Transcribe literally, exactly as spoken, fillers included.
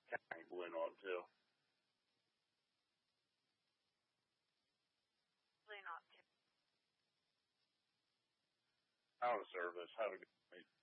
County balloon on too. Balloon on too. Out of service. Have a good night.